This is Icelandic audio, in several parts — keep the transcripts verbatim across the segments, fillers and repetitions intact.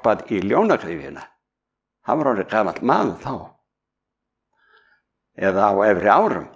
hoppað í ljónagryfjuna. Hann var orðinn gamall maður þá, eða á efri árum.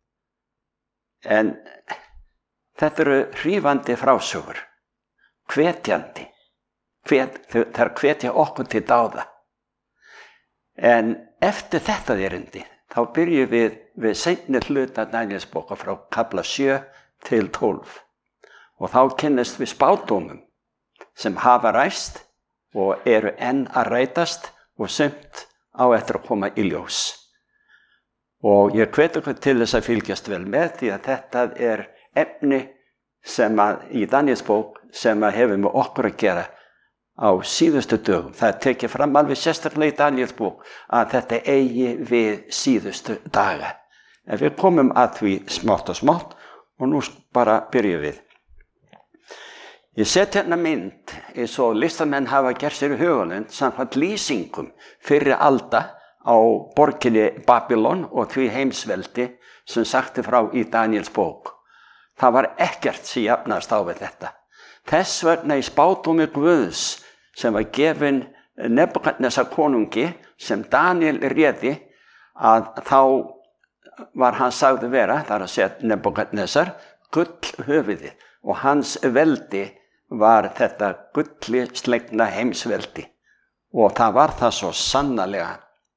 En þetta eru hrífandi frásögur, hvetjandi, hvet, það er hvetja okkur til dáða. En eftir þetta erindi, þá byrjum við við seinni hluta Daníelsbókar frá kafla sjö til tólf. Og þá kynnist við spádómum sem hafa ræst og eru enn að rætast og sumt á eftir að koma í ljós. Og ég hvet ykkur til þess að fylgjast vel með því að þetta er efni sem að í Daníelsbók sem að hefur með okkur að gera á síðustu dögum. Það er tekið fram alveg sérstaklega í Daníelsbók að þetta eigi við síðustu daga. En við komum að því smátt og smátt og nú bara byrjum við. Ég set hérna mynd eins og listamenn hafa gert sér í hugalund samkvæmt lýsingum fyrir alda á borginni Babylon og því heimsveldi sem sagti frá í Daníelsbók. Það var ekkert sem jafnast á við þetta. Þess vegna í spádómi Guðs sem var gefin Nebúkadnesar konungi sem Daníel réði að þá var hann sagði vera, þar að segja Nebúkadnesar, gullhöfuðið og hans veldi var þetta gulli slegna heimsveldi og það var það svo sannarlega.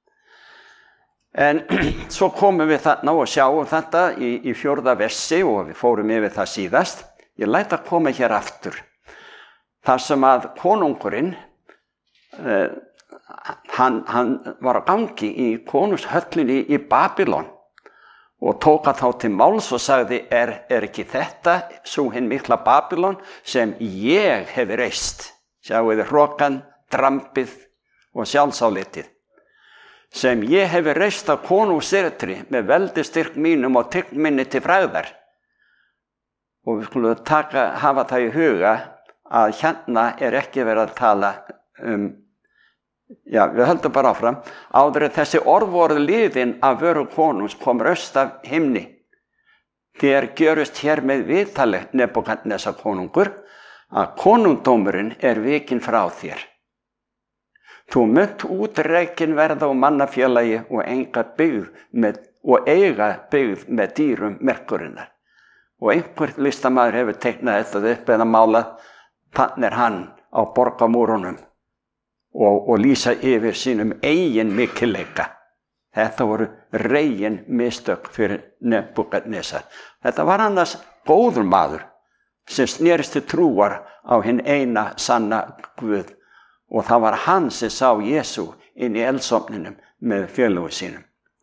En svo komum við þarna og sjáum þetta í, í fjórða versi og við fórum yfir það síðast. Ég læt að koma hér aftur. Þar sem að konungurinn, uh, hann, hann var á gangi í konungshöllinni í Babylon og tók að þá til máls og sagði, er, er ekki þetta sú hin mikla Babylon sem ég hef reist? Sjáu þið hrokan, drambið og sjálfsálitið. Sem ég hef reist af konungssetri með veldistyrk mínum og tign minni til frægðar. Og við skulum taka, hafa það í huga að hérna er ekki verið að tala um, já, við höldum bara áfram, áður að þessi orð voru liðin af vöru konungs kom röst af himni. Þér gjörust hér með viðtali Nebúkadnesar konungur að konungdómurinn er vikinn frá þér. Þú munt útreikin verða á mannafélagi og, enga byggð með, og eiga byggð með dýrum merkurinnar. Og einhver listamaður hefur teiknað þetta upp eða málað, þannig er hann á borgamúrunum og, og lýsa yfir sínum eigin mikilleika. Þetta voru regin mistök fyrir Nebúkadnesar. Þetta var annars góður maður sem snerist til trúar á hinn eina sanna Guð. Og það var hann sem sá Jesú inn í eldsofninum með félögum sínum.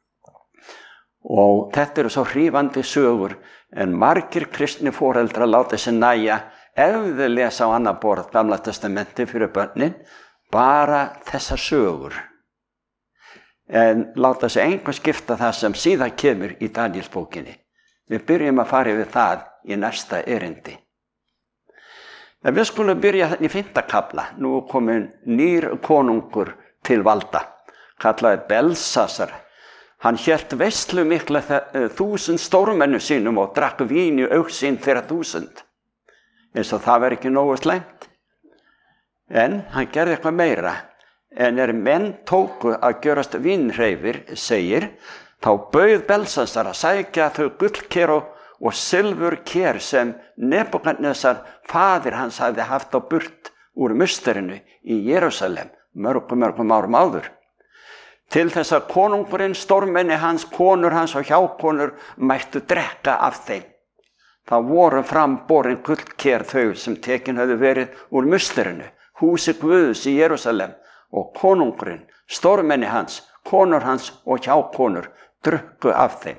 Og þetta eru svo hrífandi sögur en margir kristni foreldrar láta sig nægja ef þau lesa á annað borð Gamla testamenti fyrir börnin bara þessar sögur. En láta sig einhver skipta það sem síðan kemur í Daníelsbókinni. Við byrjum að fara yfir það í næsta erindi. En við skulum byrja þannig í fimmta kafla. Nú er komin nýr konungur til valda, kallaði Belsasar. Hann hélt veislu mikla þúsund stórmennu sínum og drakk vín í augsín þeirra þúsund. Eins og það var ekki nógu slæmt. En hann gerði eitthvað meira. En er menn tóku að gjörast vínhreifir, segir, þá bauð Belsasar að sækja þau gullker og og silfurker sem Nebúkadnesar faðir hans hafði haft á burt úr musterinu í Jerúsalem mörgum, mörgum árum áður. Til þess að konungurinn, stórmenni hans, konur hans og hjákonur mættu drekka af þeim. Það voru framborin gullker þau sem tekin höfðu verið úr musterinu, húsi Guðs í Jerúsalem og konungurinn, stórmenni hans, konur hans og hjákonur drukku af þeim.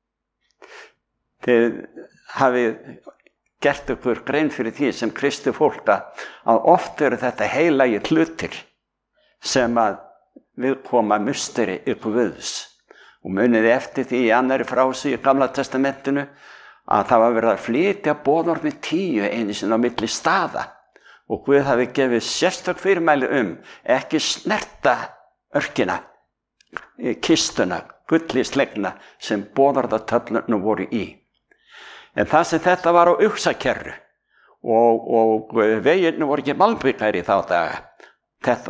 Þið hafið gert ykkur grein fyrir því sem kristi fólk að oft eru þetta heilagi hlutir sem að viðkoma musteri ykkur Guðs. Og muniði eftir því í annarri frásögu í Gamla testamentinu að það var verið að flytja boðorðin tíu einu sinni á milli staða. Og Guð hafi gefið sérstök fyrirmæli um ekki snerta örkina, kistuna, gulli slegna sem boðorðatöflunum voru í. En það sem þetta var á uxakerru og, og vegirnir voru ekki malbikaðir í þá daga. Þetta